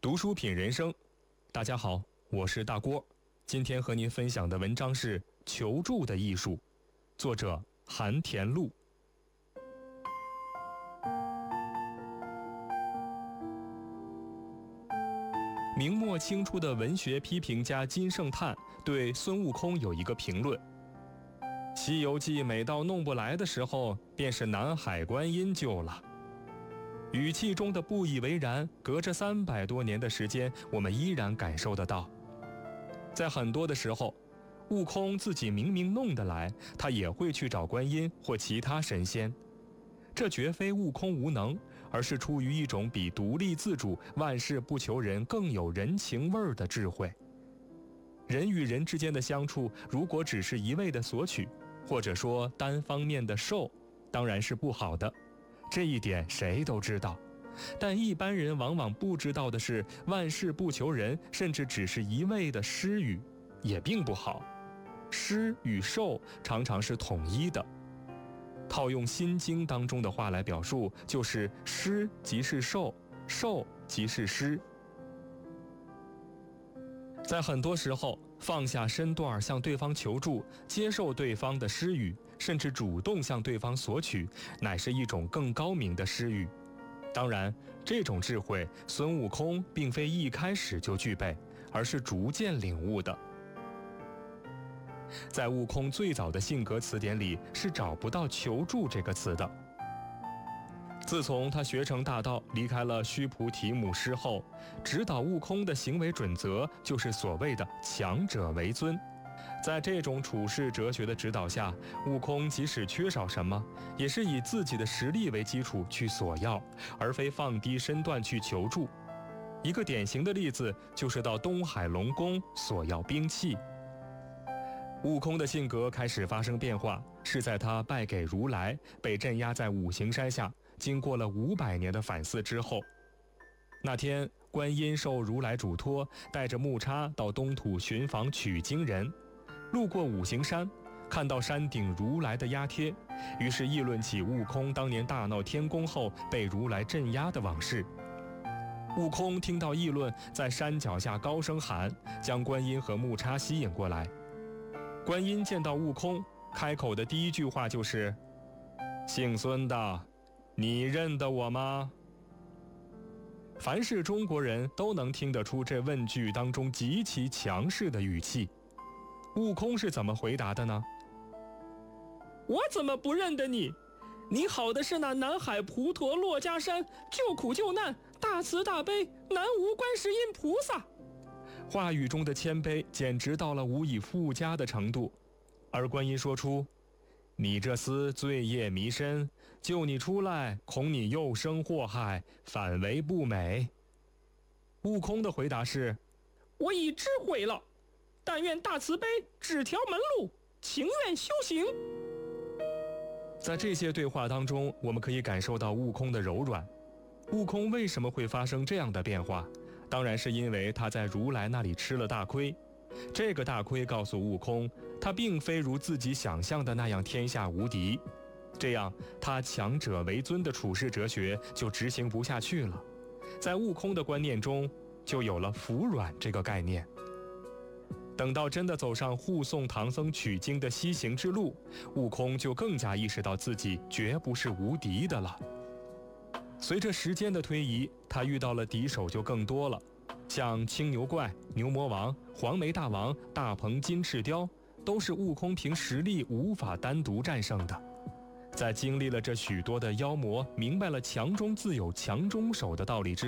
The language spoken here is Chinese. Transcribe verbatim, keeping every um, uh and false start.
读书品人生，大家好，我是大郭。今天和您分享的文章是《求助的艺术》，作者韩田禄。明末清初的文学批评家金圣叹对孙悟空有一个评论：西游记每到弄不来的时候，便是南海观音救了。语气中的不以为然，隔着三百多年的时间，我们依然感受得到。在很多的时候，悟空自己明明弄得来，他也会去找观音或其他神仙。这绝非悟空无能，而是出于一种比独立自主、万事不求人更有人情味儿的智慧。人与人之间的相处，如果只是一味的索取，或者说单方面的受，当然是不好的。这一点谁都知道，但一般人往往不知道的是，万事不求人，甚至只是一味的施予，也并不好。施与受常常是统一的。套用《心经》当中的话来表述，就是施即是受，受即是施。在很多时候，放下身段向对方求助，接受对方的施予，甚至主动向对方索取，乃是一种更高明的施予。当然，这种智慧，孙悟空并非一开始就具备，而是逐渐领悟的。在悟空最早的性格词典里，是找不到求助这个词的。自从他学成大道，离开了须菩提母师后，指导悟空的行为准则就是所谓的强者为尊。在这种处世哲学的指导下，悟空即使缺少什么，也是以自己的实力为基础去索要，而非放低身段去求助。一个典型的例子就是到东海龙宫索要兵器。悟空的性格开始发生变化，是在他拜给如来，被镇压在五行山下，经过了五百年的反思之后。那天，观音受如来嘱托，带着木叉到东土寻访取经人，路过五行山，看到山顶如来的压贴，于是议论起悟空当年大闹天宫后被如来镇压的往事。悟空听到议论，在山脚下高声喊，将观音和木叉吸引过来。观音见到悟空，开口的第一句话就是：“姓孙的，你认得我吗？”凡是中国人都能听得出这问句当中极其强势的语气。悟空是怎么回答的呢？我怎么不认得你？你好的是那南海普陀珞珈山，救苦救难，大慈大悲，南无观世音菩萨。话语中的谦卑简直到了无以复加的程度。而观音说出：“你这厮罪业弥深，救你出来，恐你又生祸害，反为不美。”悟空的回答是：“我已知悔了，但愿大慈悲指条门路，情愿修行。”在这些对话当中，我们可以感受到悟空的柔软。悟空为什么会发生这样的变化？当然是因为他在如来那里吃了大亏。这个大亏告诉悟空，他并非如自己想象的那样天下无敌，这样他强者为尊的处世哲学就执行不下去了。在悟空的观念中，就有了服软这个概念。等到真的走上护送唐僧取经的西行之路，悟空就更加意识到自己绝不是无敌的了。随着时间的推移，他遇到了敌手就更多了，像青牛怪、牛魔王、黄眉大王、大鹏金翅雕，都是悟空凭实力无法单独战胜的。在经历了这许多的妖魔，明白了强中自有强中手的道理之